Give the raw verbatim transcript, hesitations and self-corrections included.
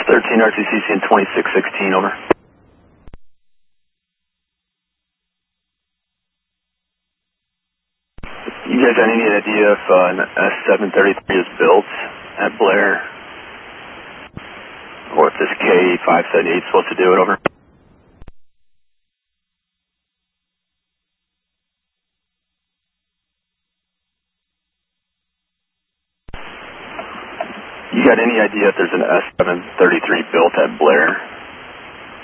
thirteen R T C C and twenty-six sixteen, over. You guys have any idea if uh, an S seven thirty-three is built at Blair? Or if this K five seventy-eight is supposed to do it, over? You got any idea if there's an S seven thirty-three built at Blair?